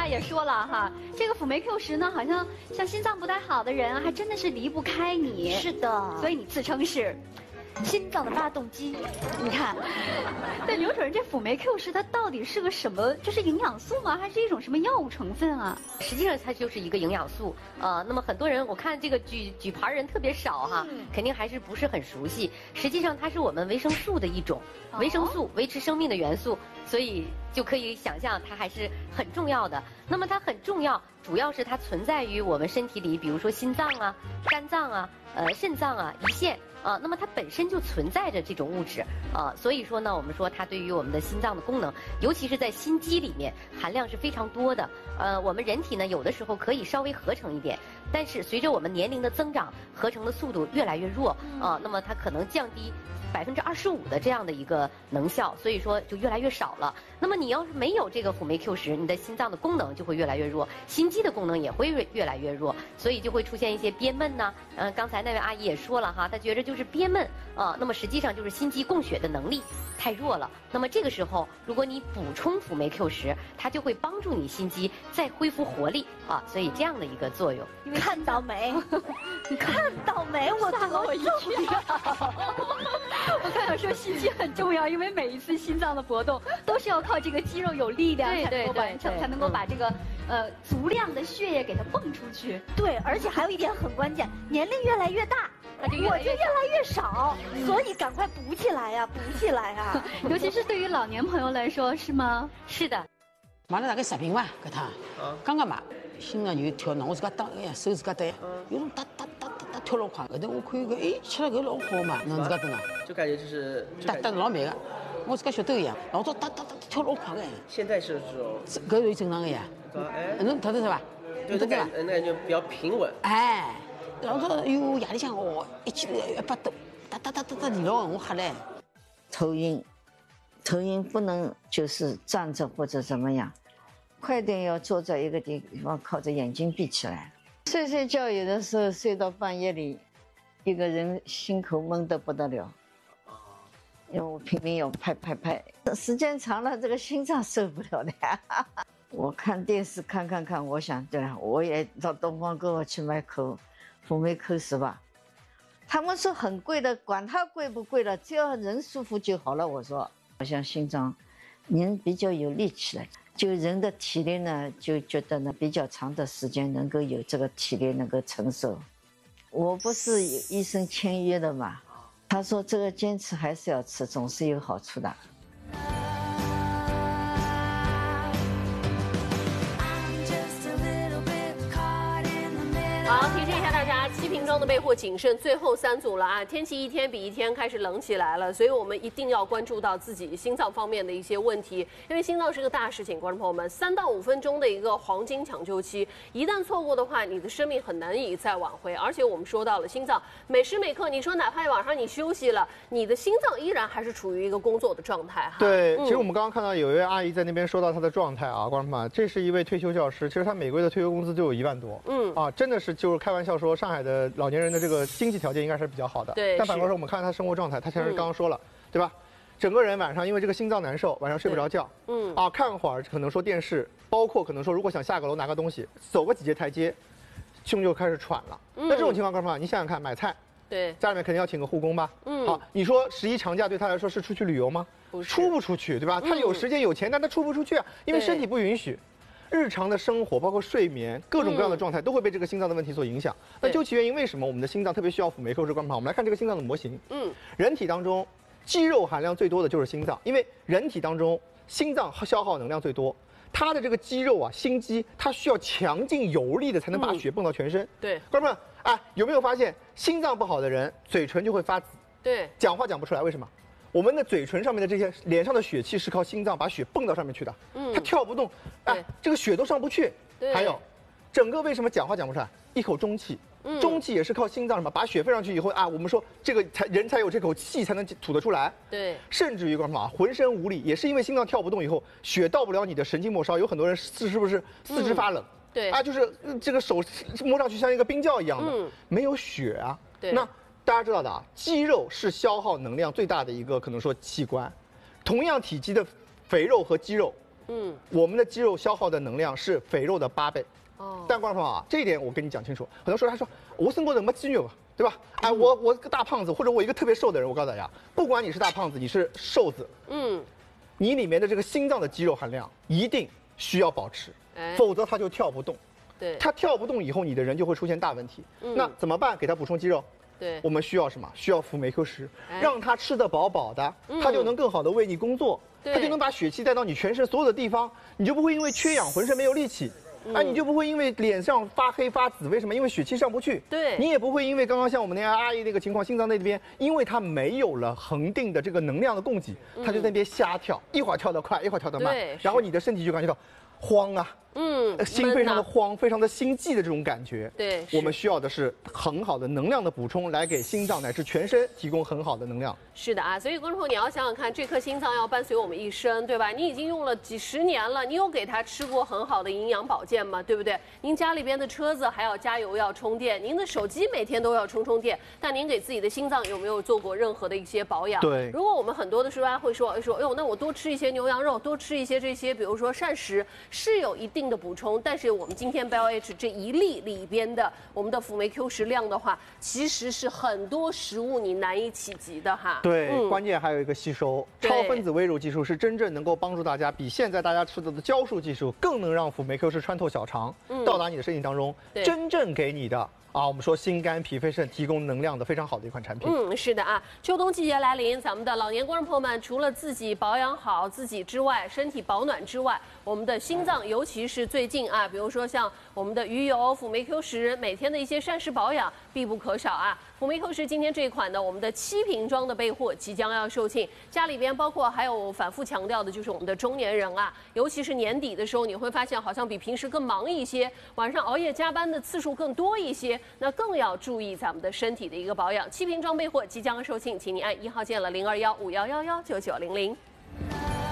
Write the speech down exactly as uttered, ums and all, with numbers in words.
也说了哈，这个辅酶 Q 十呢，好像像心脏不太好的人啊，还真的是离不开你。 是的， 所以你自称是心脏的发动机。 你看，对刘主任，这辅酶 Q 十它到底是个什么？这是营养素吗？还是一种什么药物成分啊？ 实际上它就是一个营养素。呃，那么很多人我看这个举举牌人特别少哈，嗯、肯定还是不是很熟悉。实际上它是我们维生素的一种，哦、维生素维持生命的元素，所以就可以想象它还是很重要的。那么它很重要，主要是它存在于我们身体里，比如说心脏啊、肝脏啊、呃肾脏啊、胰腺。啊，那么它本身就存在着这种物质，啊，所以说呢，我们说它对于我们的心脏的功能，尤其是在心肌里面含量是非常多的。呃，我们人体呢有的时候可以稍微合成一点，但是随着我们年龄的增长，合成的速度越来越弱，啊，那么它可能降低百分之二十五的这样的一个能效，所以说就越来越少了。那么你要是没有这个辅酶 Q 十，你的心脏的功能就会越来越弱，心肌的功能也会越越来越弱，所以就会出现一些憋闷呐。嗯、呃，刚才那位阿姨也说了哈，她觉着就是憋闷啊、呃，那么实际上就是心肌供血的能力太弱了。那么这个时候，如果你补充辅酶 Q 十，它就会帮助你心肌再恢复活力啊，所以这样的一个作用。 看到没？你看到没？我吓了我一跳。我刚想说心肌很重要，因为每一次心脏的搏动都是要靠这个肌肉有力量才能够完成，才能够把这个呃足量的血液给它泵出去。 对，而且还有一点很关键，年龄越来越大，我就越来越少，所以赶快补起来呀、啊，补起来啊！ 尤其是对于老年朋友来说，是吗？ 是的。 买了大概十瓶吧，搿趟，刚刚买，心脏就跳，我自家打，哎呀，手自家打，有种哒哒哒哒哒跳老快。后头我看搿，哎，吃了搿老好嘛，侬自家等啊。 就感觉就是哒哒老慢个，我自家晓得呀，老早哒哒哒跳老快个。 现在是这种。 搿是正常个呀。 哎。 侬听得是吧？ 对，那感那感觉比较平稳。 哎，老早哟夜里向哦，一记头一百多，哒哒哒哒哒离牢，我吓嘞。 头晕，头晕不能就是站着或者怎么样，快点要坐在一个地方，靠着眼睛闭起来。睡睡觉有的时候睡到半夜里，一个人心口闷得不得了，因为我拼命要拍拍拍，时间长了这个心脏受不了的。我看电视看看看，我想对了，我也到东方给我去买口辅酶 Q 十吧。他们说很贵的，管它贵不贵了，只要人舒服就好了。我说，好像心脏，人比较有力气了，就人的体力呢，就觉得呢比较长的时间能够有这个体力能够承受。我不是有医生签约的嘛，他说这个坚持还是要吃，总是有好处的。 好，提醒一下大家，七瓶装的备货谨慎，最后三组了啊！天气一天比一天开始冷起来了，所以我们一定要关注到自己心脏方面的一些问题，因为心脏是个大事情。观众朋友们，三到五分钟的一个黄金抢救期，一旦错过的话，你的生命很难以再挽回。而且我们说到了心脏，每时每刻，你说哪怕晚上你休息了，你的心脏依然还是处于一个工作的状态哈。 对， 嗯、 其实我们刚刚看到有一位阿姨在那边说到她的状态啊，观众朋友们，这是一位退休教师，其实她每个月的退休工资就有一万多，嗯啊，真的是就是开玩笑说。上海的老年人的这个经济条件应该是比较好的， 对。 但反过来说，我们看他生活状态，他其实刚刚说了，嗯、对吧？整个人晚上因为这个心脏难受，晚上睡不着觉，嗯啊，看会儿可能说电视，包括可能说如果想下个楼拿个东西，走个几阶台阶，胸就开始喘了。嗯、那这种情况干什么？你想想看，买菜， 对， 家里面肯定要请个护工吧？嗯，好，你说十一长假对他来说是出去旅游吗？ 不是， 出不出去，对吧？他有时间有钱，但他出不出去啊，因为身体不允许。日常的生活，包括睡眠，各种各样的状态，都会被这个心脏的问题所影响。嗯、那究其原因，为什么我们的心脏特别需要辅酶 Q 十？观众朋友，我们来看这个心脏的模型。嗯，人体当中肌肉含量最多的就是心脏，因为人体当中心脏消耗能量最多，它的这个肌肉啊，心肌，它需要强劲有力的才能把血泵到全身。嗯、 对， 观众朋友，哎，有没有发现心脏不好的人，嘴唇就会发紫？ 对， 讲话讲不出来，为什么？我们的嘴唇上面的这些脸上的血气是靠心脏把血泵到上面去的，嗯，它跳不动，哎，这个血都上不去。还有，整个为什么讲话讲不出来？一口中气，嗯、中气也是靠心脏什么把血分上去以后啊，我们说这个才人才有这口气才能吐得出来。 对， 甚至于干嘛？浑身无力，也是因为心脏跳不动以后，血到不了你的神经末梢，有很多人是是不是四肢发冷？嗯、 对， 啊，就是这个手摸上去像一个冰窖一样的，嗯、没有血啊。 对， 那。大家知道的啊，肌肉是消耗能量最大的一个可能说器官，同样体积的肥肉和肌肉嗯，我们的肌肉消耗的能量是肥肉的八倍。哦，但观众朋友啊，这一点我跟你讲清楚。很多时候他说我生过人没肌肉，对吧？哎，我我个大胖子，或者我一个特别瘦的人，我告诉大家，不管你是大胖子，你是瘦子，嗯，你里面的这个心脏的肌肉含量一定需要保持，否则它就跳不动。对，它跳不动以后，你的人就会出现大问题。那怎么办？给它补充肌肉。对，我们需要什么？需要辅酶 Q 十，让它吃得饱饱的，它就能更好的为你工作，它就能把血气带到你全身所有的地方，你就不会因为缺氧浑身没有力气。啊，你就不会因为脸上发黑发紫，为什么？因为血气上不去。对，你也不会因为刚刚像我们那阿姨那个情况，心脏那边，因为它没有了恒定的这个能量的供给，它就在那边瞎跳，一会儿跳得快，一会儿跳得慢，然后你的身体就感觉到慌啊。嗯，心非常的慌，非常的心悸的这种感觉。对，我们需要的是很好的能量的补充，来给心脏乃至全身提供很好的能量。 是的啊，所以观众朋友，你要想想看，这颗心脏要伴随我们一生，对吧？你已经用了几十年了，你有给它吃过很好的营养保健吗？对不对？您家里边的车子还要加油要充电，您的手机每天都要充充电，但您给自己的心脏有没有做过任何的一些保养？对。如果我们很多的时候会说，说，哎呦，那我多吃一些牛羊肉，多吃一些这些，比如说膳食，是有一定的补充，但是我们今天 BioH 这一粒里边的我们的辅酶 Q 十量的话，其实是很多食物你难以企及的哈。 对，嗯、关键还有一个吸收，超分子微乳技术是真正能够帮助大家，比现在大家吃到的胶束技术更能让辅酶 Q 十穿透小肠，嗯、到达你的身体当中，真正给你的。啊，我们说心肝脾肺肾提供能量的非常好的一款产品。 嗯，是的啊，秋冬季节来临，咱们的老年观众朋友们，除了自己保养好自己之外，身体保暖之外，我们的心脏，尤其是最近啊，比如说像我们的鱼油、辅酶 Q 十，每天的一些膳食保养必不可少啊。辅酶 Q 十今天这一款呢，我们的七瓶装的备货即将要售罄，家里边包括还有反复强调的就是我们的中年人啊，尤其是年底的时候，你会发现好像比平时更忙一些，晚上熬夜加班的次数更多一些，那更要注意咱们的身体的一个保养。七瓶装备货即将售罄，请您按一号键了零二幺五幺幺幺九九零零。